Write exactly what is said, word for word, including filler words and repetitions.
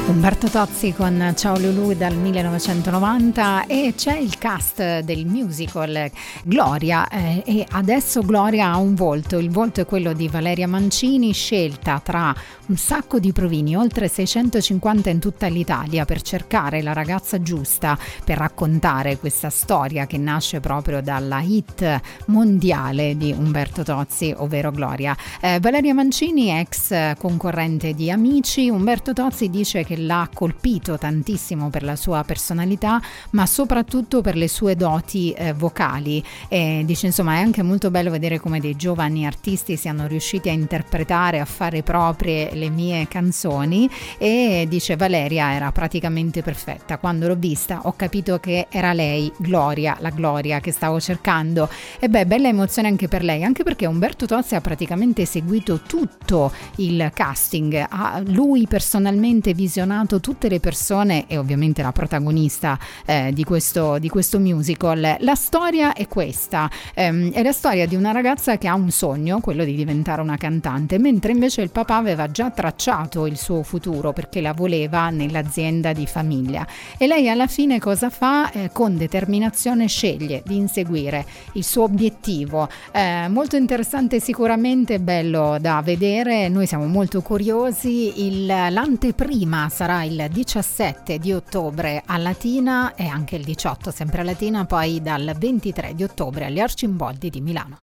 Umberto Tozzi con Ciao Lulu dal millenovecentonovanta, e c'è il cast del musical Gloria, eh, e adesso Gloria ha un volto, il volto è quello di Valeria Mancini, scelta tra un sacco di provini, oltre seicentocinquanta in tutta l'Italia, per cercare la ragazza giusta per raccontare questa storia che nasce proprio dalla hit mondiale di Umberto Tozzi, ovvero Gloria. Eh, Valeria Mancini, ex concorrente di Amici. Umberto Tozzi dice che l'ha colpito tantissimo per la sua personalità, ma soprattutto per le sue doti eh, vocali. E dice, insomma, è anche molto bello vedere come dei giovani artisti siano riusciti a interpretare, a fare proprie le mie canzoni. E dice, Valeria era praticamente perfetta. Quando l'ho vista ho capito che era lei, Gloria, la Gloria che stavo cercando. E beh, bella emozione anche per lei, anche perché Umberto Tozzi ha praticamente seguito tutto il casting, ha lui personalmente visionato tutte le persone e ovviamente la protagonista eh, di questo di questo musical. La storia è questa, ehm, è la storia di una ragazza che ha un sogno, quello di diventare una cantante, mentre invece il papà aveva già tracciato il suo futuro perché la voleva nell'azienda di famiglia. E lei alla fine cosa fa? Eh, con determinazione sceglie di inseguire il suo obiettivo. Eh, molto interessante, sicuramente bello da vedere, noi siamo molto curiosi. Il, l'anteprima sarà il diciassette di ottobre a Latina e anche il diciotto sempre a Latina, poi dal ventitré di ottobre agli Arcimboldi di Milano.